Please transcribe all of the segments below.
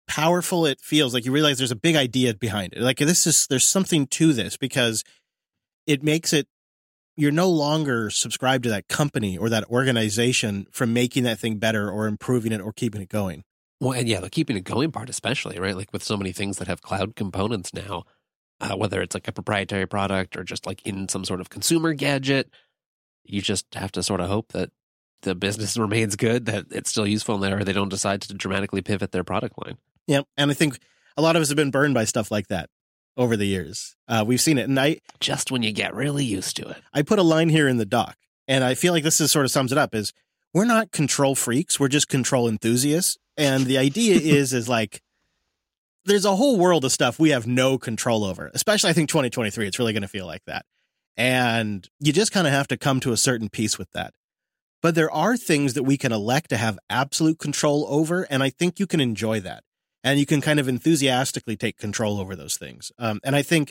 powerful it feels. Like you realize there's a big idea behind it. Like there's something to this because it makes it, you're no longer subscribed to that company or that organization from making that thing better or improving it or keeping it going. Well, and yeah, the keeping it going part especially, right? Like with so many things that have cloud components now, whether it's like a proprietary product or just like in some sort of consumer gadget, you just have to sort of hope that the business remains good, that it's still useful in there, or they don't decide to dramatically pivot their product line. Yeah, and I think a lot of us have been burned by stuff like that over the years. We've seen it, and just when you get really used to it. I put a line here in the doc, and I feel like this is sort of sums it up, is we're not control freaks, we're just control enthusiasts. And the idea is like, there's a whole world of stuff we have no control over, especially I think 2023, it's really going to feel like that. And you just kind of have to come to a certain peace with that. But there are things that we can elect to have absolute control over, and I think you can enjoy that. And you can kind of enthusiastically take control over those things. And I think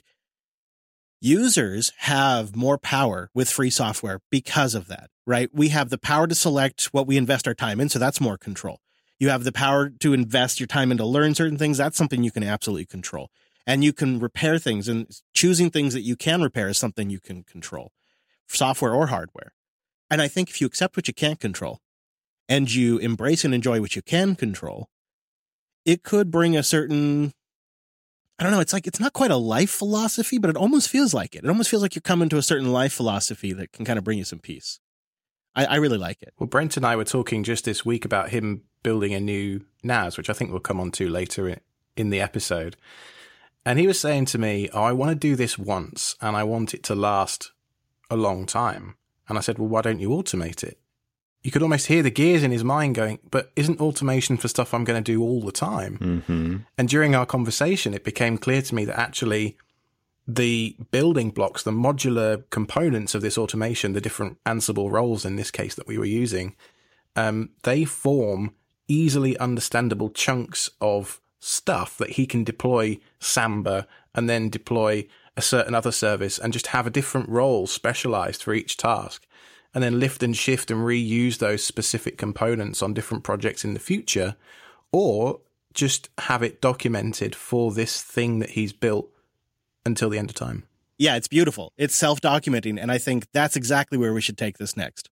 users have more power with free software because of that, right? We have the power to select what we invest our time in, so that's more control. You have the power to invest your time in to learn certain things. That's something you can absolutely control. And you can repair things, and choosing things that you can repair is something you can control, software or hardware. And I think if you accept what you can't control and you embrace and enjoy what you can control, it could bring a certain, I don't know, it's like, it's not quite a life philosophy, but it almost feels like it. It almost feels like you're coming to a certain life philosophy that can kind of bring you some peace. I really like it. Well, Brent and I were talking just this week about him building a new NAS, which I think we'll come on to later in the episode. And he was saying to me, I want to do this once and I want it to last a long time. And I said, well, why don't you automate it? You could almost hear the gears in his mind going, but isn't automation for stuff I'm going to do all the time? Mm-hmm. And during our conversation, it became clear to me that actually the building blocks, the modular components of this automation, the different Ansible roles in this case that we were using, they form easily understandable chunks of stuff that he can deploy Samba and then deploy a certain other service and just have a different role specialized for each task, and then lift and shift and reuse those specific components on different projects in the future, or just have it documented for this thing that he's built until the end of time. Yeah, it's beautiful. It's self-documenting, and I think that's exactly where we should take this next.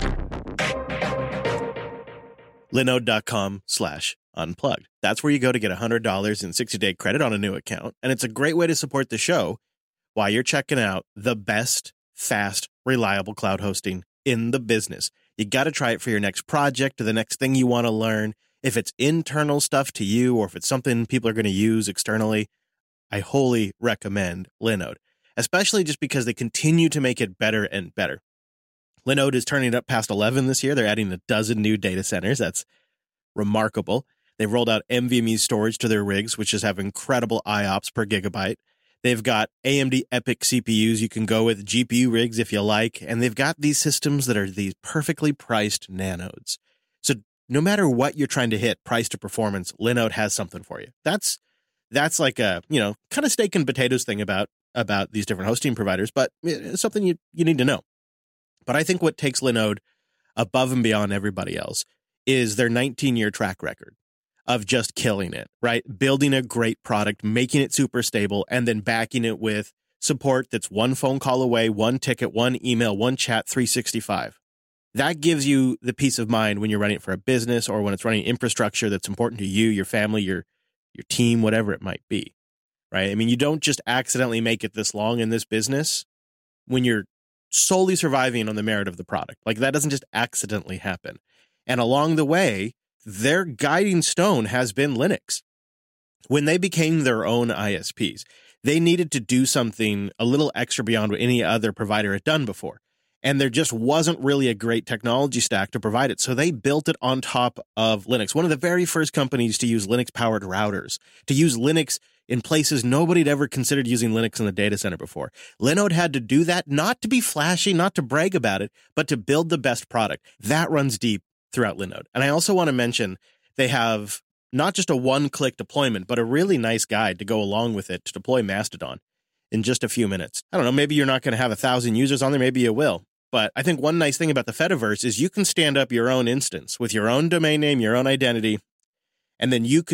Linode.com/unplugged. That's where you go to get $100 in 60-day credit on a new account, and it's a great way to support the show while you're checking out the best, fast, reliable cloud hosting in the business. You got to try it for your next project or the next thing you want to learn. If it's internal stuff to you or if it's something people are going to use externally, I wholly recommend Linode, especially just because they continue to make it better and better. Linode is turning it up past 11 this year. They're adding a dozen new data centers. That's remarkable. They've rolled out NVMe storage to their rigs, which just have incredible IOPS per gigabyte. They've got AMD EPYC CPUs you can go with, GPU rigs if you like, and they've got these systems that are these perfectly priced nanodes. So no matter what you're trying to hit, price to performance, Linode has something for you. That's like a, kind of steak and potatoes thing about these different hosting providers, but it's something you need to know. But I think what takes Linode above and beyond everybody else is their 19-year track record of just killing it, right? Building a great product, making it super stable, and then backing it with support that's one phone call away, one ticket, one email, one chat, 365. That gives you the peace of mind when you're running it for a business or when it's running infrastructure that's important to you, your family, your team, whatever it might be, right? I mean, you don't just accidentally make it this long in this business when you're solely surviving on the merit of the product. Like, that doesn't just accidentally happen. And along the way, their guiding stone has been Linux. When they became their own ISPs, they needed to do something a little extra beyond what any other provider had done before. And there just wasn't really a great technology stack to provide it. So they built it on top of Linux. One of the very first companies to use Linux-powered routers, to use Linux in places nobody had ever considered using Linux in the data center before. Linode had to do that, not to be flashy, not to brag about it, but to build the best product. That runs deep throughout Linode. And I also want to mention they have not just a one-click deployment, but a really nice guide to go along with it to deploy Mastodon in just a few minutes. I don't know, maybe you're not going to have 1,000 users on there, maybe you will. But I think one nice thing about the Fediverse is you can stand up your own instance with your own domain name, your own identity, and then you can